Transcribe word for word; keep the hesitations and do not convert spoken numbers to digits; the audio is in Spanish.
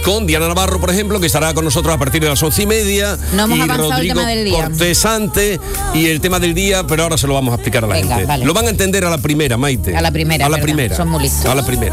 con Diana Navarro, por ejemplo, que estará con nosotros a partir de las once y media. No hemos y avanzado Rodrigo el tema del día. Cortés antes y el tema del día, pero ahora se lo vamos a explicar a la Venga, gente. vale. Lo van a entender a la primera, Maite. A la primera, A la verdad, primera. son muy listos. A la primera.